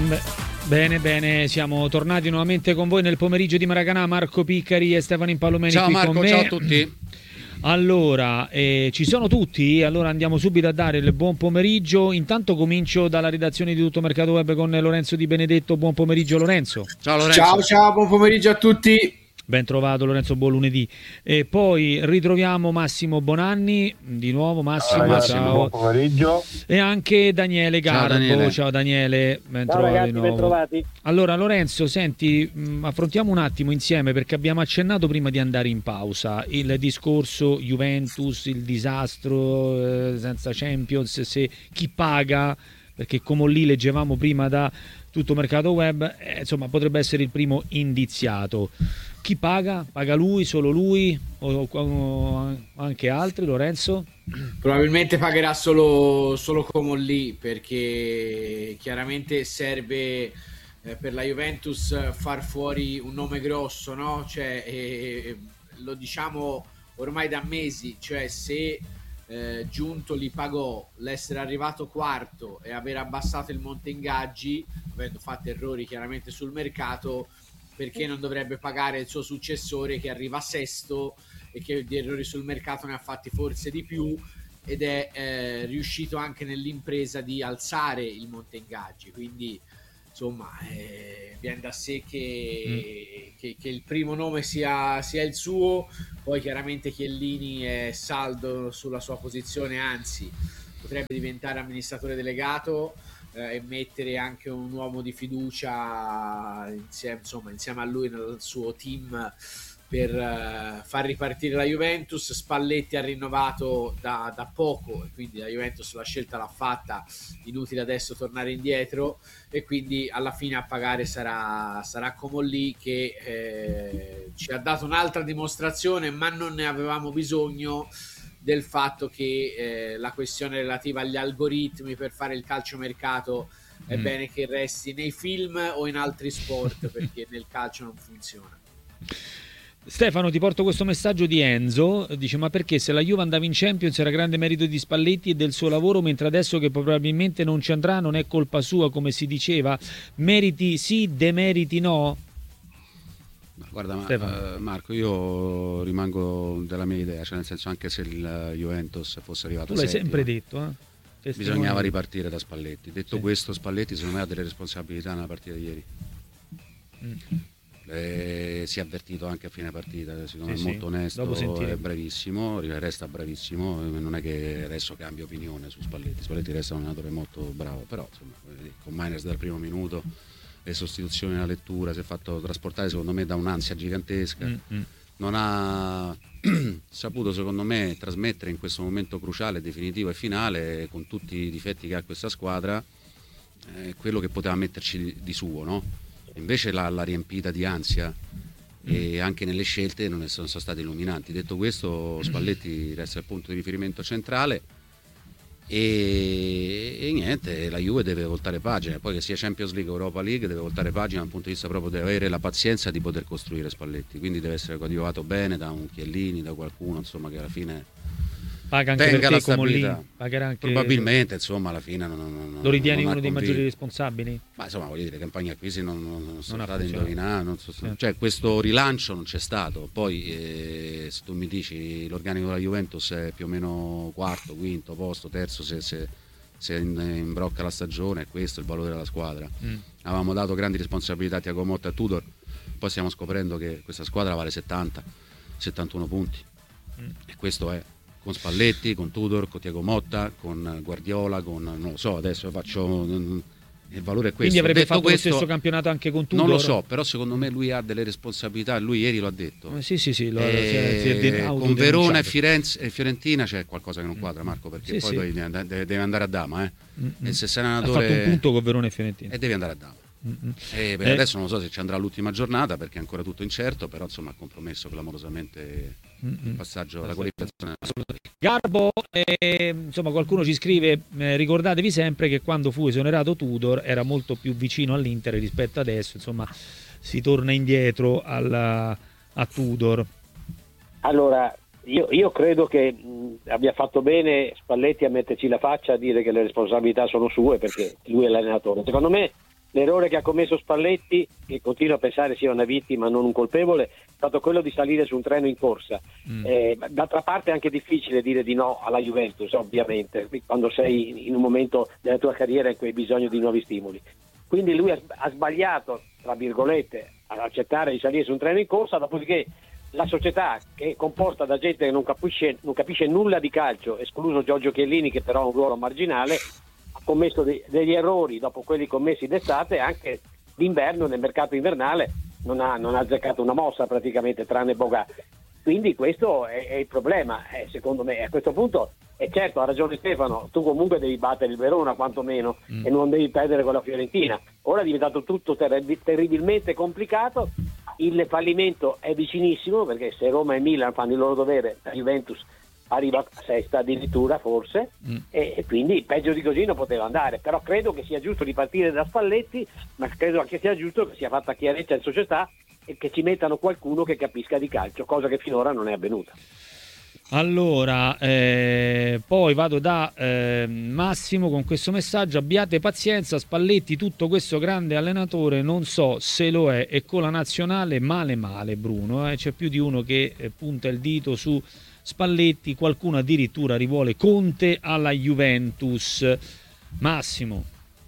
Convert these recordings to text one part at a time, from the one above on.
Bene, siamo tornati nuovamente con voi nel pomeriggio di Maracanã. Marco Piccari e Stefano Impallomeni ciao qui Marco, con me. ciao a tutti. Allora, ci sono tutti? Allora andiamo subito a dare il buon pomeriggio. Intanto comincio dalla redazione di Tutto Mercato Web con Lorenzo Di Benedetto. Buon pomeriggio Lorenzo. Ciao Lorenzo. Ciao, buon pomeriggio a tutti. Ben trovato Lorenzo, buon lunedì. E poi ritroviamo Massimo Bonanni, di nuovo Massimo, ragazzi, ciao. Buon pomeriggio. E anche Daniele Garbo, ciao Daniele, ben trovato ragazzi, di nuovo. ben trovati. Allora Lorenzo, senti, affrontiamo un attimo insieme, perché abbiamo accennato prima di andare in pausa il discorso Juventus, il disastro senza Champions, se chi paga, perché come lì leggevamo prima da Tutto Mercato Web, insomma potrebbe essere il primo indiziato. Chi paga? Paga lui, solo lui o anche altri, Lorenzo? Probabilmente pagherà solo Comolli, perché chiaramente serve per la Juventus far fuori un nome grosso, no? Cioè, lo diciamo ormai da mesi, cioè se Giuntoli pagò l'essere arrivato quarto e aver abbassato il monte ingaggi, avendo fatto errori chiaramente sul mercato, perché non dovrebbe pagare il suo successore che arriva sesto e che di errori sul mercato ne ha fatti forse di più, ed è riuscito anche nell'impresa di alzare il monte ingaggi. Quindi insomma viene da sé che il primo nome sia il suo. Poi chiaramente Chiellini è saldo sulla sua posizione, anzi potrebbe diventare amministratore delegato e mettere anche un uomo di fiducia insieme a lui nel suo team per far ripartire la Juventus. Spalletti ha rinnovato da poco e quindi la Juventus la scelta l'ha fatta, inutile adesso tornare indietro, e quindi alla fine a pagare sarà Comolli, che ci ha dato un'altra dimostrazione, ma non ne avevamo bisogno, del fatto che la questione relativa agli algoritmi per fare il calciomercato è bene che resti nei film o in altri sport, perché nel calcio non funziona. Stefano, ti porto questo messaggio di Enzo, dice: ma perché se la Juve andava in Champions era grande merito di Spalletti e del suo lavoro, mentre adesso che probabilmente non ci andrà non è colpa sua come si diceva? Meriti sì, demeriti no? Guarda, Marco, io rimango della mia idea, cioè nel senso, anche se il Juventus fosse arrivato tu l'hai settimo, sempre detto, bisognava ripartire da Spalletti. Detto questo, Spalletti secondo me ha delle responsabilità nella partita di ieri. Si è avvertito anche a fine partita, secondo me è molto onesto, è bravissimo, resta bravissimo, non è che adesso cambia opinione su Spalletti resta un allenatore molto bravo, però insomma, con Mainers dal primo minuto, le sostituzioni, la lettura, si è fatto trasportare secondo me da un'ansia gigantesca, non ha saputo secondo me trasmettere in questo momento cruciale, definitivo e finale, con tutti i difetti che ha questa squadra, quello che poteva metterci di suo, no? Invece l'ha riempita di ansia e anche nelle scelte non sono state illuminanti. Detto questo, Spalletti resta il punto di riferimento centrale e niente, la Juve deve voltare pagina, poi che sia Champions League o Europa League deve voltare pagina dal punto di vista proprio, deve avere la pazienza di poter costruire Spalletti, quindi deve essere coadiuvato bene da un Chiellini, da qualcuno insomma che alla fine paga anche tenga per te, la come lì, stabilità. Pagherà anche... Probabilmente insomma alla fine non lo ritieni non uno dei convinto. maggiori responsabili? Ma insomma voglio dire, le campagne acquisi non sono state funzionato. indovinate, cioè questo rilancio non c'è stato. Poi se tu mi dici l'organico della Juventus è più o meno quarto, quinto posto, terzo, se imbrocca la stagione, è questo il valore della squadra. Avevamo dato grandi responsabilità a Thiago Motta e a Tudor, poi stiamo scoprendo che questa squadra vale 71 punti e questo è con Spalletti, con Tudor, con Thiago Motta, con Guardiola, non lo so, adesso faccio il valore è questo. Quindi avrebbe fatto questo, lo stesso campionato anche con Tudor? Non lo so, però secondo me lui ha delle responsabilità, lui ieri lo ha detto. Sì, con Verona e Fiorentina c'è qualcosa che non quadra, Marco, perché poi deve andare a Dama, e se sei allenatore ha fatto un punto con Verona e Fiorentina e devi andare a Dama. Adesso non so se ci andrà l'ultima giornata perché è ancora tutto incerto, però insomma ha compromesso clamorosamente il passaggio alla qualificazione. Garbo, insomma qualcuno ci scrive, ricordatevi sempre che quando fu esonerato Tudor era molto più vicino all'Inter rispetto adesso, insomma si torna indietro a Tudor. Allora io credo che abbia fatto bene Spalletti a metterci la faccia, a dire che le responsabilità sono sue perché lui è l'allenatore. Secondo me l'errore che ha commesso Spalletti, che continuo a pensare sia una vittima non un colpevole, è stato quello di salire su un treno in corsa. D'altra parte è anche difficile dire di no alla Juventus, ovviamente, quando sei in un momento della tua carriera in cui hai bisogno di nuovi stimoli. Quindi lui ha sbagliato, tra virgolette, ad accettare di salire su un treno in corsa, dopodiché la società, che è composta da gente che non capisce nulla di calcio, escluso Giorgio Chiellini che però ha un ruolo marginale, ha commesso degli errori dopo quelli commessi d'estate, anche d'inverno, nel mercato invernale non ha azzeccato una mossa praticamente, tranne Boga. Quindi questo è il problema, secondo me. A questo punto, e certo, ha ragione Stefano, tu comunque devi battere il Verona quantomeno e non devi perdere con la Fiorentina. Ora è diventato tutto terribilmente complicato, il fallimento è vicinissimo, perché se Roma e Milan fanno il loro dovere, la Juventus arriva a sesta addirittura forse, e quindi peggio di così non poteva andare. Però credo che sia giusto ripartire da Spalletti, ma credo anche sia giusto che sia fatta chiarezza in società e che ci mettano qualcuno che capisca di calcio, cosa che finora non è avvenuta. Allora, poi vado da Massimo con questo messaggio: abbiate pazienza, Spalletti, tutto questo grande allenatore, non so se lo è, e con la nazionale male Bruno, c'è più di uno che punta il dito su Spalletti, qualcuno addirittura rivuole Conte alla Juventus. Massimo.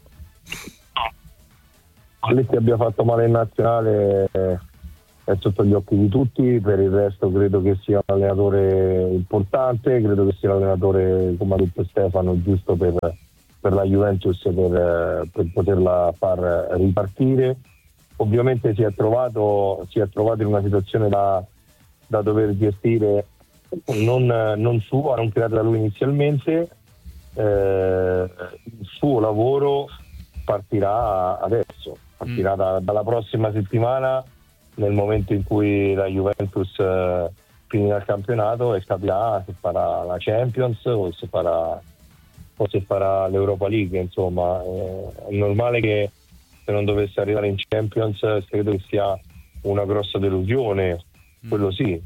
Spalletti abbia fatto male in nazionale è sotto gli occhi di tutti, per il resto credo che sia un allenatore importante, credo che sia un allenatore, come ha detto Stefano, giusto per la Juventus, per poterla far ripartire. Ovviamente si è trovato in una situazione da dover gestire non sua, non creata da lui inizialmente. Il suo lavoro partirà adesso, partirà dalla prossima settimana, nel momento in cui la Juventus finirà il campionato e capirà se farà la Champions o se farà l'Europa League. Insomma, è normale che se non dovesse arrivare in Champions credo che sia una grossa delusione, quello sì.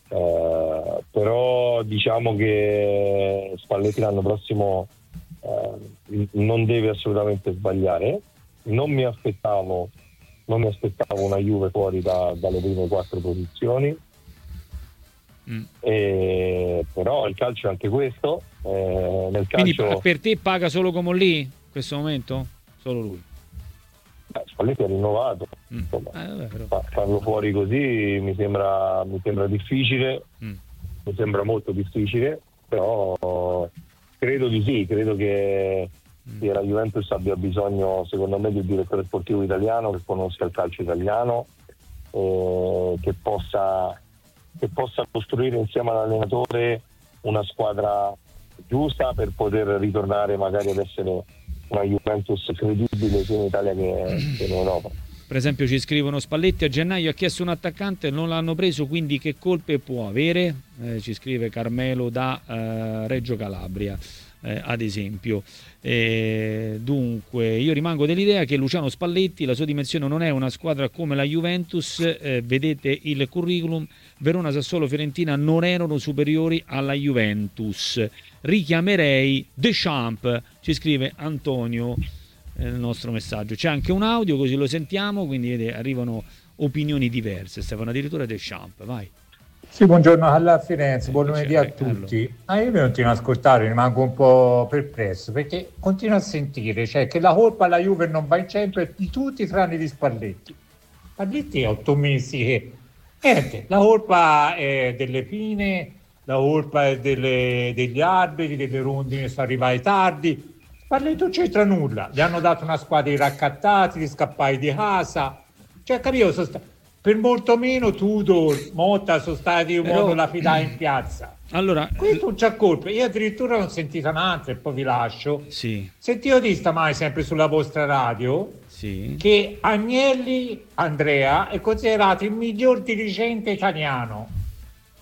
Però diciamo che Spalletti l'anno prossimo non deve assolutamente sbagliare. Non mi aspettavo una Juve fuori dalle prime 4 posizioni, però il calcio è anche questo. Nel calcio... Quindi per te paga solo Comolli in questo momento? Solo lui? Spalletti è rinnovato, farlo fuori così mi sembra difficile, mi sembra molto difficile, però credo di sì, credo che la Juventus abbia bisogno, secondo me, di un direttore sportivo italiano che conosca il calcio italiano, che possa costruire insieme all'allenatore una squadra giusta per poter ritornare magari ad essere una Juventus credibile sia in Italia che in Europa. Per esempio ci scrivono: Spalletti a gennaio ha chiesto un attaccante, non l'hanno preso, quindi che colpe può avere? Ci scrive Carmelo da Reggio Calabria. Ad esempio, dunque io rimango dell'idea che Luciano Spalletti, la sua dimensione non è una squadra come la Juventus, vedete il curriculum, Verona, Sassuolo, Fiorentina non erano superiori alla Juventus, richiamerei Deschamps, ci scrive Antonio nel nostro messaggio. C'è anche un audio, così lo sentiamo, quindi vedete, arrivano opinioni diverse. Stefano, addirittura Deschamps, vai. Sì, buongiorno alla Firenze, buon lunedì a tutti. Io mi continuo ad ascoltare, rimango un po' perplesso perché continuo a sentire che la colpa alla Juve non va in Champions di tutti tranne di Spalletti. Spalletti è 8 mesi che la colpa è delle fine, la colpa è degli arbitri, delle rondini che sono arrivate tardi. Spalletti non c'entra nulla, gli hanno dato una squadra di raccattati, di scappati di casa, capito? Per molto meno Tudor, Motta sono stati un modo la fidare in piazza. Allora, questo non c'ha colpa. Io addirittura non ho sentito un'altra e poi vi lascio. Sì. Sentivo di stamani sempre sulla vostra radio che Agnelli Andrea è considerato il miglior dirigente italiano.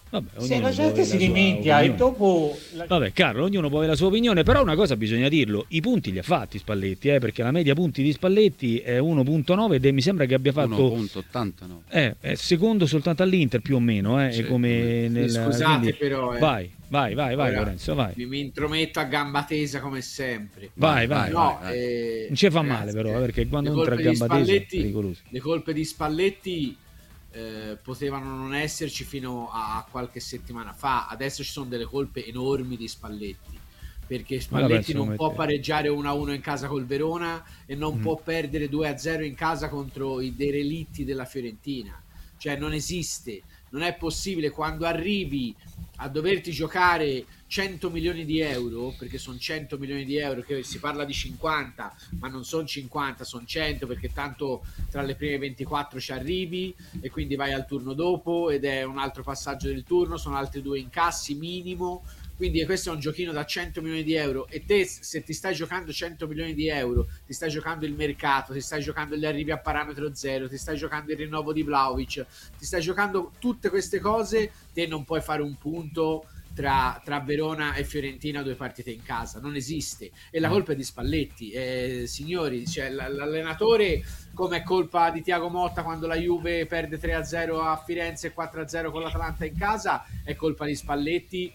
Vabbè, se la gente si dimentica e dopo vabbè, Carlo, ognuno può avere la sua opinione, però una cosa bisogna dirlo, i punti li ha fatti Spalletti, perché la media punti di Spalletti è 1.9 ed mi sembra che abbia fatto 1.89. È secondo soltanto all'Inter più o meno, sì, come scusate quindi... però vai ora, Lorenzo, vai. Mi intrometto a gamba tesa come sempre. Vai. No, non ci fa male però, perché quando entra a gamba tesa è pericoloso. Le colpe di Spalletti potevano non esserci fino a qualche settimana fa, adesso ci sono delle colpe enormi di Spalletti, perché Spalletti non può pareggiare 1-1 in casa col Verona e non può perdere 2-0 in casa contro i derelitti della Fiorentina, cioè non esiste, non è possibile. Quando arrivi a doverti giocare 100 milioni di euro, perché sono 100 milioni di euro, che si parla di 50 ma non sono 50, sono 100, perché tanto tra le prime 24 ci arrivi e quindi vai al turno dopo ed è un altro passaggio del turno, sono altri 2 incassi minimo, quindi questo è un giochino da 100 milioni di euro e te, se ti stai giocando 100 milioni di euro, ti stai giocando il mercato, ti stai giocando gli arrivi a parametro zero, ti stai giocando il rinnovo di Vlahovic, ti stai giocando tutte queste cose, te non puoi fare un punto tra Verona e Fiorentina, 2 partite in casa, non esiste. E la colpa è di Spalletti, signori, cioè, l'allenatore, come è colpa di Thiago Motta quando la Juve perde 3-0 a Firenze e 4-0 con l'Atalanta in casa, è colpa di Spalletti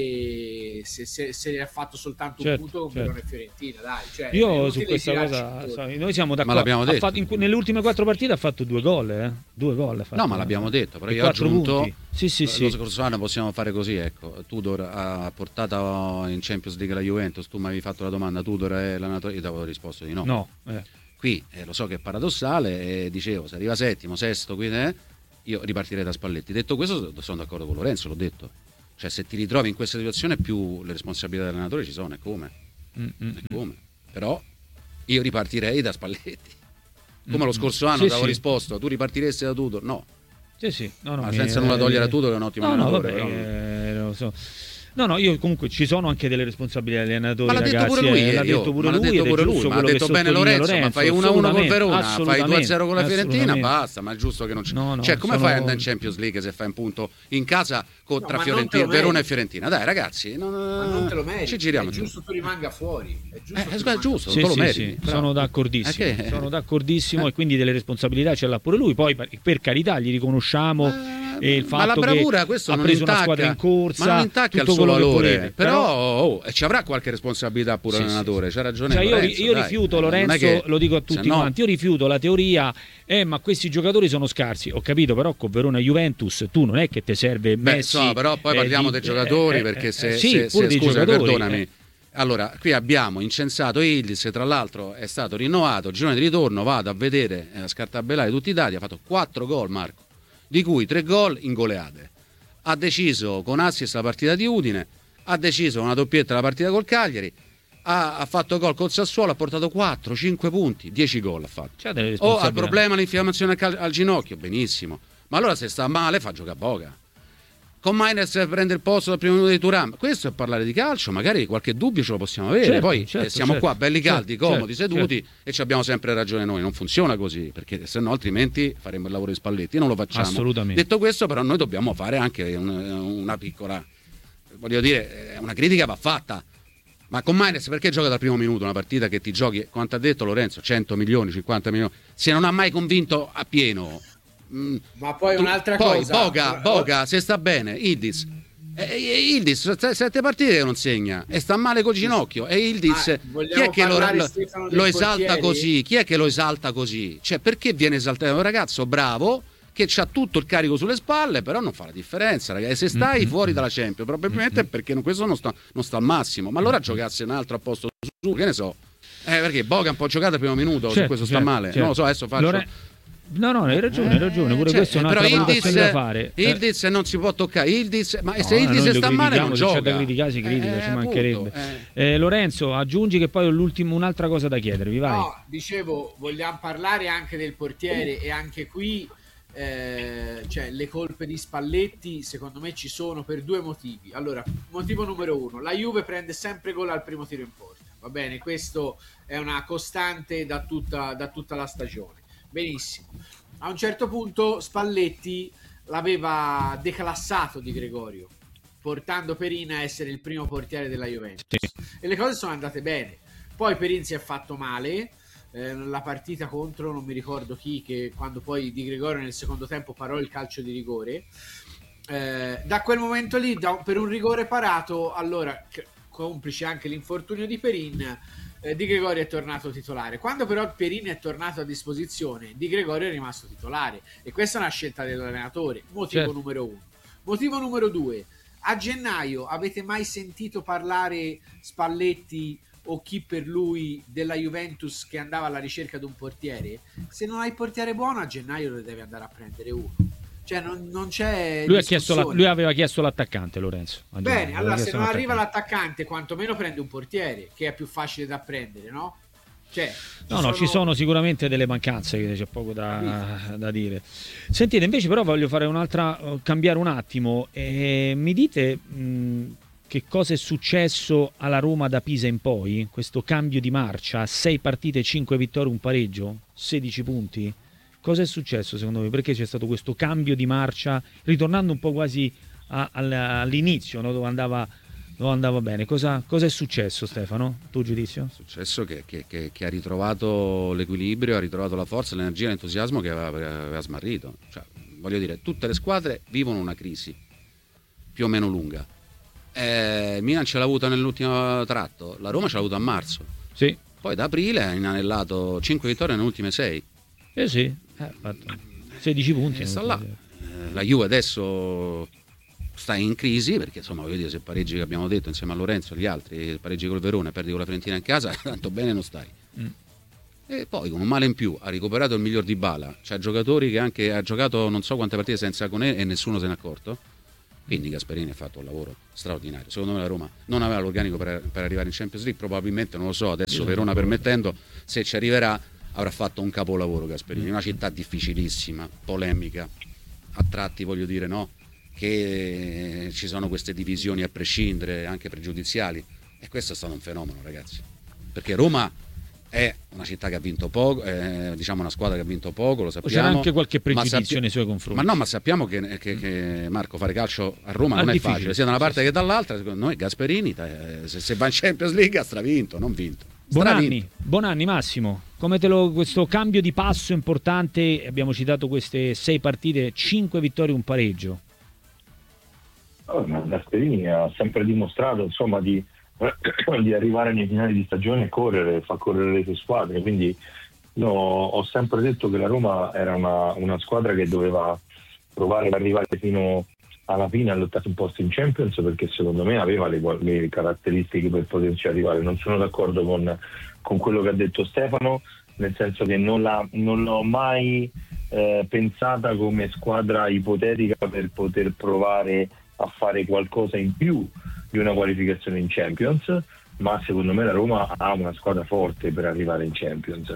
se ha fatto soltanto un punto con Verona e Fiorentina, dai, cioè, io su questa cosa noi siamo d'accordo. Ma l'abbiamo detto. Nelle ultime 4 partite ha fatto 2 gol, 2 gol no, ma l'abbiamo detto, però io ho aggiunto punti. Sì. Lo scorso anno possiamo fare così, ecco, Tudor ha portato in Champions League la Juventus, tu mi avevi fatto la domanda, Tudor è l'allenatore, io ti avevo risposto di no. Qui lo so che è paradossale, dicevo, se arriva settimo, sesto, quindi io ripartirei da Spalletti. Detto questo, sono d'accordo con Lorenzo, l'ho detto, cioè se ti ritrovi in questa situazione più le responsabilità dell'allenatore ci sono, è come. Però io ripartirei da Spalletti, come lo scorso anno ti avevo risposto, tu ripartiresti da Tudor? No. Sì. No, senza nulla togliere a Tudor, che è un ottimo allenatore. Vabbè, lo so. No, io comunque ci sono anche delle responsabilità degli allenatori, ma l'ha ragazzi, detto pure lui, l'ha detto pure lui, ma ha detto bene Lorenzo, ma fai 1-1 col Verona, fai 2-0 con la Fiorentina, basta, ma è giusto che non c'è. Cioè, come fai ad andare in Champions League se fai un punto in casa tra Fiorentina, Verona e Fiorentina? Dai, ragazzi, ma non te lo meriti, ci giriamo. È giusto tu rimanga fuori, è giusto, sì, non te lo meriti. Sono d'accordissimo, e quindi delle responsabilità ce l'ha pure lui, poi per carità gli riconosciamo il fatto ma la bravura, che questo ha preso una squadra in corsa, ma non intacca il suo valore, però ci avrà qualche responsabilità pure l'allenatore, c'ha ragione, cioè, Lorenzo, io rifiuto, Lorenzo, lo dico a tutti quanti, io rifiuto la teoria ma questi giocatori sono scarsi, ho capito, però con Verona e Juventus tu non è che ti serve Messi, però poi parliamo dei giocatori, perché se scusa, perdonami. Allora, qui abbiamo incensato Ildiz, tra l'altro è stato rinnovato, il girone di ritorno, vado a vedere, a scartabellare tutti i dati, ha fatto 4 gol Marco, di cui 3 gol in goleade. Ha deciso con assist la partita di Udine, ha deciso una doppietta la partita col Cagliari, ha fatto gol col Sassuolo, ha portato 4-5 punti, 10 gol ha fatto. Ha problema l'infiammazione al ginocchio, benissimo, ma allora se sta male fa giocare Boga. Con Mainers prende il posto dal primo minuto di Thuram. Questo è parlare di calcio, magari qualche dubbio ce lo possiamo avere. Poi siamo qua belli caldi, comodi, seduti e ci abbiamo sempre ragione noi. Non funziona così, perché se no altrimenti faremo il lavoro di Spalletti, non lo facciamo. Assolutamente. Detto questo, però noi dobbiamo fare anche una piccola, voglio dire, una critica va fatta. Ma con Mainers perché gioca dal primo minuto una partita che ti giochi, quanto ha detto Lorenzo, 100 milioni, 50 milioni, se non ha mai convinto a pieno. Ma poi un'altra cosa, Boga se sta bene, Ildiz 7 partite che non segna e sta male col ginocchio, e Ildiz chi è che lo esalta così? Chi è che lo esalta così? Cioè, perché viene esaltato? È un ragazzo bravo che ha tutto il carico sulle spalle, però non fa la differenza, ragazzi. Se stai fuori dalla Champions probabilmente è perché questo non sta al massimo, ma allora giocasse un altro a posto su, che ne so, perché Boga un po' giocato al primo minuto, su questo sta male, non lo so, adesso faccio No, hai ragione, pure questo è un'altra valutazione da fare. Ildiz non si può toccare, ma se Ildiz sta male non gioca. Se c'è da criticare si critica, ci mancherebbe. Lorenzo, aggiungi che poi ho un'altra cosa da chiedervi, vai. No, dicevo, vogliamo parlare anche del portiere e anche qui cioè, le colpe di Spalletti secondo me ci sono per 2 motivi. Allora, motivo numero 1, la Juve prende sempre gol al primo tiro in porta, va bene, questo è una costante da tutta la stagione. Benissimo. A un certo punto Spalletti l'aveva declassato Di Gregorio, portando Perin a essere il primo portiere della Juventus, e le cose sono andate bene. Poi Perin si è fatto male, la partita contro non mi ricordo chi, che quando poi Di Gregorio nel secondo tempo parò il calcio di rigore, da quel momento lì per un rigore parato, allora complice anche l'infortunio di Perin, Di Gregorio è tornato titolare. Quando però Perin è tornato a disposizione, Di Gregorio è rimasto titolare, e questa è una scelta dell'allenatore, motivo numero 1. Motivo numero 2: a gennaio avete mai sentito parlare Spalletti o chi per lui della Juventus che andava alla ricerca di un portiere? Se non hai il portiere buono, a gennaio ne deve andare a prendere uno. Cioè non c'è lui aveva chiesto l'attaccante, Lorenzo. Bene, allora se non arriva l'attaccante, quantomeno prende un portiere, che è più facile da prendere, no? Cioè, ci sono sicuramente delle mancanze, che c'è poco da dire. Sentite, invece però voglio fare cambiare un attimo, mi dite che cosa è successo alla Roma da Pisa in poi, questo cambio di marcia, 6 partite, 5 vittorie, un pareggio, 16 punti. Cosa è successo secondo me? Perché c'è stato questo cambio di marcia, ritornando un po' quasi all'inizio, no? dove andava bene? Cosa è successo, Stefano? Tuo giudizio? È successo che ha ritrovato l'equilibrio, ha ritrovato la forza, l'energia, l'entusiasmo che aveva smarrito. Cioè, voglio dire, tutte le squadre vivono una crisi più o meno lunga. Il Milan ce l'ha avuta nell'ultimo tratto, la Roma ce l'ha avuta a marzo. Sì. Poi da aprile ha inanellato 5 vittorie nelle ultime 6. Sì, fatto 16 punti. Sta là. La Juve adesso sta in crisi, perché insomma, voglio dire, se pareggi, che abbiamo detto insieme a Lorenzo e gli altri, pareggi col Verona e perdi con la Fiorentina in casa, tanto bene non stai. E poi con un male in più ha recuperato il miglior Dybala, c'ha giocatori che anche ha giocato non so quante partite senza Koné e nessuno se n'è accorto. Quindi Gasperini ha fatto un lavoro straordinario. Secondo me la Roma non aveva l'organico per arrivare in Champions League, probabilmente, non lo so, adesso Verona permettendo, se ci arriverà avrà fatto un capolavoro Gasperini. Una città difficilissima, polemica, a tratti, voglio dire, no? Che ci sono queste divisioni a prescindere, anche pregiudiziali, e questo è stato un fenomeno, ragazzi, perché Roma è una città che ha vinto poco, diciamo una squadra che ha vinto poco, lo sappiamo. C'era anche qualche pregiudizio nei suoi confronti. Ma sappiamo che Marco, fare calcio a Roma non è facile, sia da una parte che dall'altra. Secondo noi Gasperini, se va in Champions League ha stravinto, non vinto. Buon anni Massimo, come questo cambio di passo importante, abbiamo citato queste 6 partite, 5 vittorie, un pareggio. Gasperini ha sempre dimostrato, insomma, di arrivare nei finali di stagione e fa correre le sue squadre, quindi ho sempre detto che la Roma era una squadra che doveva provare ad arrivare fino alla fine a lottare un posto in Champions, perché secondo me aveva le caratteristiche per poterci arrivare. Non sono d'accordo con quello che ha detto Stefano, nel senso che non l'ho mai pensata come squadra ipotetica per poter provare a fare qualcosa in più di una qualificazione in Champions, ma secondo me la Roma ha una squadra forte per arrivare in Champions.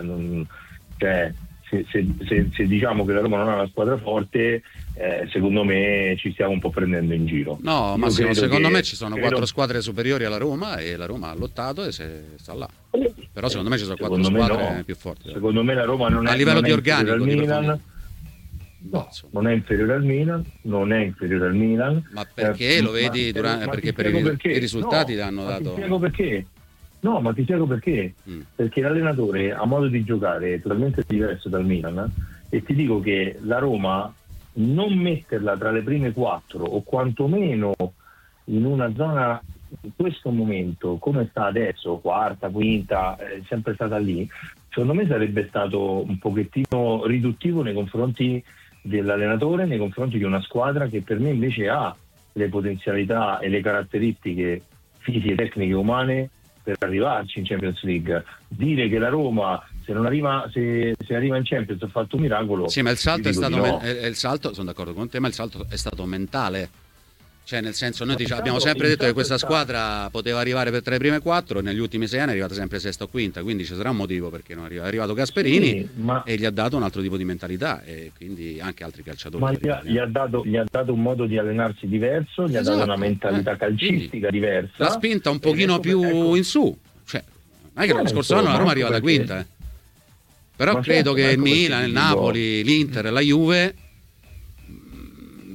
Se diciamo che la Roma non ha una squadra forte, secondo me ci stiamo un po' prendendo in giro. No, ma secondo me ci sono 4 squadre superiori alla Roma e la Roma ha lottato e sta là. Però secondo me ci sono 4 squadre più forti. Secondo me la Roma non è a livello di organico al Milan. No, non è inferiore al Milan, Ma perché lo vedi perché per i risultati hanno dato. Ti spiego perché. No, ma ti spiego perché. Perché l'allenatore ha modo di giocare totalmente diverso dal Milan, e ti dico che la Roma non metterla tra le prime 4, o quantomeno in una zona in questo momento come sta adesso, quarta, quinta, è sempre stata lì, secondo me sarebbe stato un pochettino riduttivo nei confronti dell'allenatore, nei confronti di una squadra che per me invece ha le potenzialità e le caratteristiche fisiche, tecniche, umane per arrivarci in Champions League. Dire che la Roma se arriva in Champions ha fatto un miracolo. Sì, ma il salto è stato il salto, sono d'accordo con te, ma il salto è stato mentale. Cioè, nel senso, noi abbiamo sempre detto che questa squadra poteva arrivare tra le prime 4 e negli ultimi 6 anni è arrivata sempre sesta o quinta, quindi ci sarà un motivo perché non è arrivato Gasperini, e gli ha dato un altro tipo di mentalità, e quindi anche altri calciatori. Ma gli ha dato un modo di allenarsi diverso, gli ha dato una mentalità calcistica diversa. L'ha spinta un pochino più in su. Cioè, non è che l'anno scorso anno la Roma è arrivata quinta. Però credo che il Milan, il Napoli, l'Inter, la Juve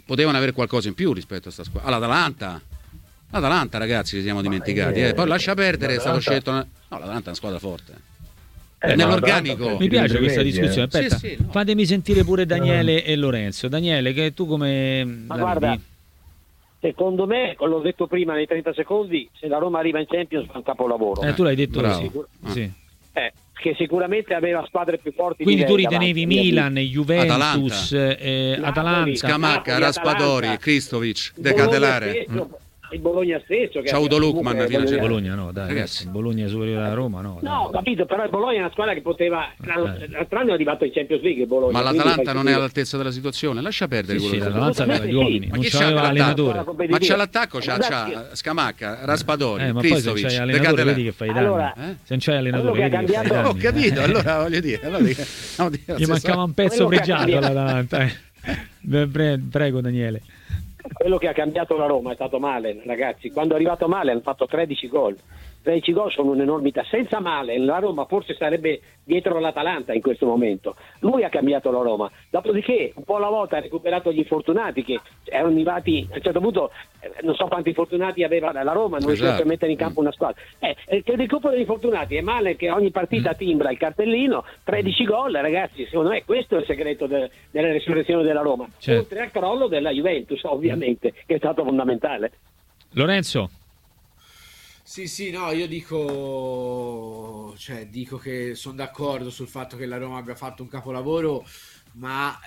potevano avere qualcosa in più rispetto a sta squadra. L'Atalanta, ragazzi, ci siamo dimenticati. Poi lascia perdere, è stato scelto. No, l'Atalanta è una squadra forte. Nell'organico. Mi piace questa discussione. Aspetta, no. Fatemi sentire pure Daniele e Lorenzo. Daniele, che tu come. Ma guarda, secondo me, l'ho detto prima nei 30 secondi, se la Roma arriva in Champions fa un capolavoro. Tu l'hai detto sì. Che sicuramente aveva squadre più forti. Quindi tu ritenevi Milan, Juventus, Atalanta, Scamacca, Raspadori, Kristovic, De Catelare. Il Bologna stesso che c'ha avuto Lukman fino a Bologna, no, dai, ragazzi, il Bologna è superiore alla Roma, no. No, capito, però il Bologna è una squadra che poteva l'altro anno è arrivato in Champions League il Bologna. Ma l'Atalanta non è all'altezza della situazione, lascia perdere quello. L'Atalanta aveva gli uomini, non c'aveva allenatore. Ma c'è l'attacco, c'ha Scamacca, Raspadori, ma poi se Kristovic, c'hai De allenatore vedi Catelare. che fai danni. Se non c'hai allenatore vedi che fai danni. Ho capito, allora voglio dire, gli mancava un pezzo peggio all'Atalanta. Prego Daniele. Quello che ha cambiato la Roma è stato Malen, ragazzi. Quando è arrivato Malen hanno fatto 13 gol. 13 gol sono un'enormità. Senza Malen la Roma forse sarebbe dietro l'Atalanta in questo momento. Lui ha cambiato la Roma. Dopodiché un po' alla volta ha recuperato gli infortunati che erano arrivati a un certo punto, non so quanti infortunati aveva la Roma, non riusciva a mettere in campo una squadra. Che recupero degli infortunati è Malen che ogni partita timbra il cartellino, 13 gol, ragazzi. Secondo me questo è il segreto della resurrezione della Roma. Certo. Oltre al crollo della Juventus, ovviamente, che è stato fondamentale. Lorenzo. Sì, no, io dico che sono d'accordo sul fatto che la Roma abbia fatto un capolavoro, ma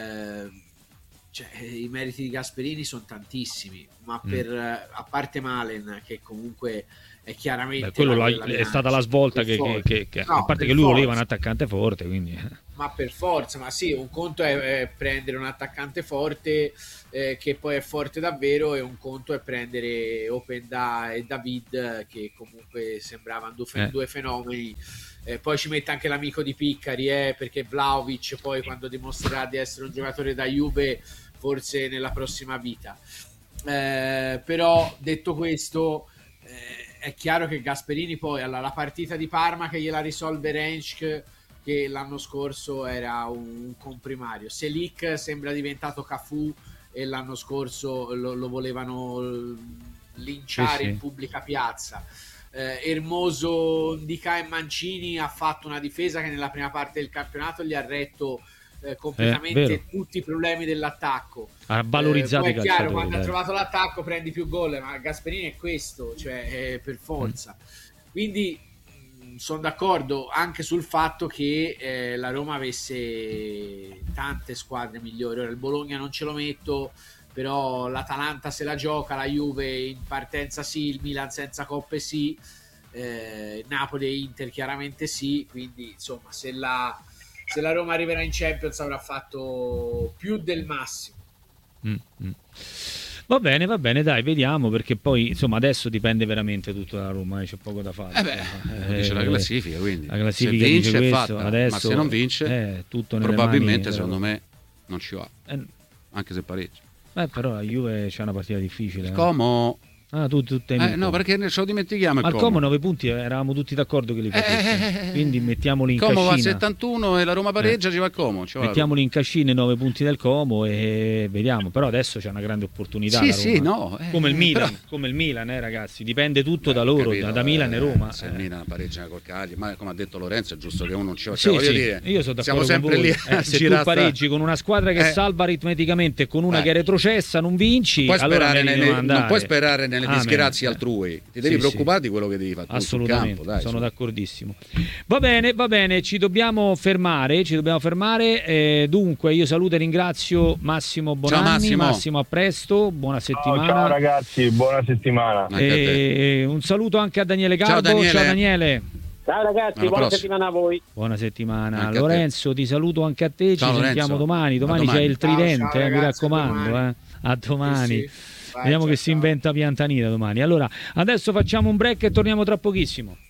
i meriti di Gasperini sono tantissimi, ma a parte Malen, che comunque è chiaramente quello è stata la svolta che a parte che lui voleva un attaccante forte, quindi ma per forza, ma sì, un conto è prendere un attaccante forte che poi è forte davvero, e un conto è prendere Openda e David, che comunque sembravano due fenomeni. Poi ci mette anche l'amico di Piccari, perché Vlahovic poi quando dimostrerà di essere un giocatore da Juve forse nella prossima vita, però detto questo, è chiaro che Gasperini poi la partita di Parma che gliela risolve Rensch, che l'anno scorso era un comprimario, Selic sembra diventato Cafù e l'anno scorso lo volevano linciare in pubblica piazza. Hermoso, Ndicà e Mancini ha fatto una difesa che nella prima parte del campionato gli ha retto completamente tutti i problemi dell'attacco. Ha valorizzato poi i è chiaro, calciatori, quando ha trovato l'attacco prendi più gol, ma Gasperini è questo, cioè per forza. Quindi sono d'accordo anche sul fatto che la Roma avesse tante squadre migliori. Ora il Bologna non ce lo metto, però l'Atalanta se la gioca, la Juve in partenza sì, il Milan senza coppe sì, Napoli e Inter chiaramente sì, quindi insomma se la Roma arriverà in Champions avrà fatto più del massimo. Va bene, dai, vediamo, perché poi insomma adesso dipende veramente tutto dalla Roma, c'è poco da fare. Dice la classifica, quindi la classifica se vince dice è questo, fatta, adesso, ma se non vince tutto probabilmente mani, secondo me non ci va, anche se pareggia. Però la Juve c'è una partita difficile. Como tu no, perché ce lo dimentichiamo. Al Como 9 punti eravamo tutti d'accordo che li facesse, quindi mettiamoli in Como cascina. va a 71 e la Roma pareggia, ci va Como, mettiamoli in cascina i 9 punti del Como e vediamo. Però adesso c'è una grande opportunità, come il Milan, ragazzi, dipende tutto da loro, da Milan e Roma. Se il Milan pareggia col Cagliari, ma come ha detto Lorenzo è giusto che uno non ci va, dire, io sono d'accordo, siamo sempre con voi. lì se tu pareggi con una squadra che salva aritmeticamente e con una che è retrocessa non vinci, non puoi sperare nelle disgrazie altrui, ti devi preoccupare di quello che devi fare assolutamente sul campo, sono d'accordissimo. Va bene, ci dobbiamo fermare, dunque io saluto e ringrazio Massimo Bonanni. Ciao Massimo, a presto, buona settimana. Ciao ragazzi, buona settimana. Un saluto anche a Daniele Garbo. Ciao Daniele. Ciao ragazzi, buona settimana a voi. Buona settimana. Lorenzo, ti saluto anche a te. Ciao, ci sentiamo domani c'è il tridente, mi raccomando. A domani. Vediamo che si inventa Piantanita domani. Allora, adesso facciamo un break e torniamo tra pochissimo.